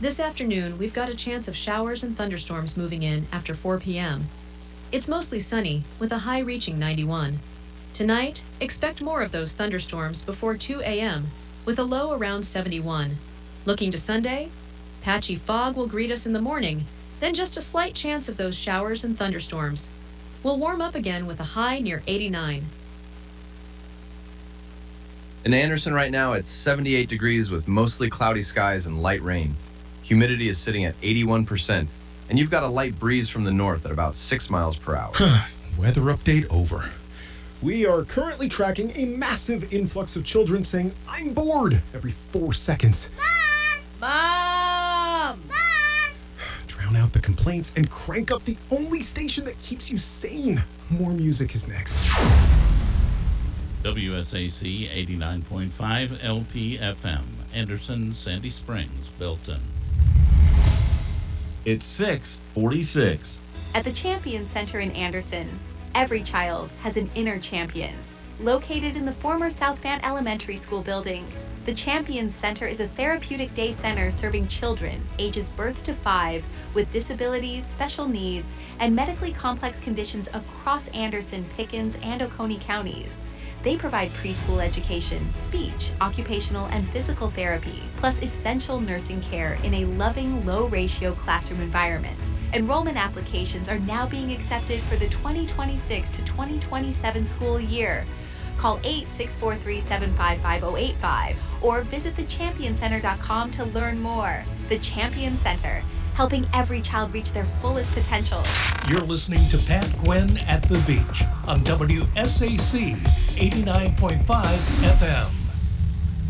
This afternoon, we've got a chance of showers and thunderstorms moving in after 4 p.m. It's mostly sunny, with a high reaching 91. Tonight, expect more of those thunderstorms before 2 a.m., with a low around 71. Looking to Sunday, patchy fog will greet us in the morning, then just a slight chance of those showers and thunderstorms. We'll warm up again with a high near 89. In Anderson right now, it's 78 degrees with mostly cloudy skies and light rain. Humidity is sitting at 81%, and you've got a light breeze from the north at about 6 miles per hour. Weather update over. We are currently tracking a massive influx of children saying, "I'm bored," every 4 seconds. Mom! Drown out the complaints and crank up the only station that keeps you sane. More music is next. WSAC 89.5 LPFM, Anderson, Sandy Springs, Belton. It's 6:46. At the Champion Center in Anderson, every child has an inner champion. Located in the former South Van Elementary School building, the Champion Center is a therapeutic day center serving children ages birth to 5 with disabilities, special needs, and medically complex conditions across Anderson, Pickens, and Oconee counties. They provide preschool education, speech, occupational, and physical therapy, plus essential nursing care in a loving, low-ratio classroom environment. Enrollment applications are now being accepted for the 2026 to 2027 school year. Call 8-643-755-085 or visit thechambioncenter.com to learn more. The Champion Center, helping every child reach their fullest potential. You're listening to Pat Gwen at the Beach on WSAC 89.5 FM.